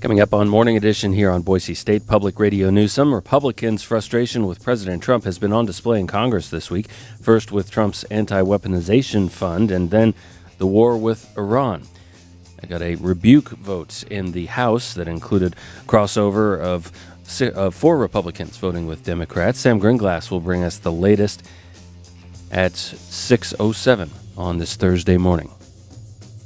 Coming up on Morning Edition here on Boise State Public Radio News, some Republicans' frustration with President Trump has been on display in Congress this week, first with Trump's anti-weaponization fund and then the war with Iran. I got a rebuke vote in the House that included crossover of 4 Republicans voting with Democrats. Sam Gringlass will bring us the latest at 6:07 on this Thursday morning.